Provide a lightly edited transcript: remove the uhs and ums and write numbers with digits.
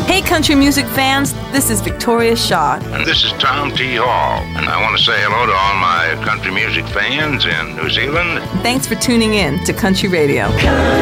Hey, country music fans, this is Victoria Shaw. And this is Tom T. Hall. And I want to say hello to all my country music fans in New Zealand. Thanks for tuning in to Country Radio.